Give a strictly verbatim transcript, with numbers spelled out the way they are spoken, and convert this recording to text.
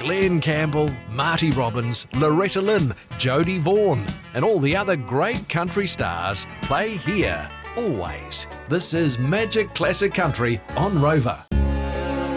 Glenn Campbell, Marty Robbins, Loretta Lynn, Jodie Vaughan, and all the other great country stars play here, always. This is Magic Classic Country on Rover.